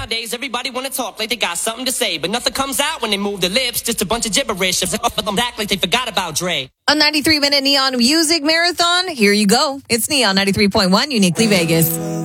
Nowadays, everybody wanna talk like they got something to say, but nothing comes out when they move their lips. Just a bunch of gibberish. If them act like they forgot about Dre. A 93-minute Neon Music Marathon. Here you go. It's Neon 93.1, Uniquely Vegas.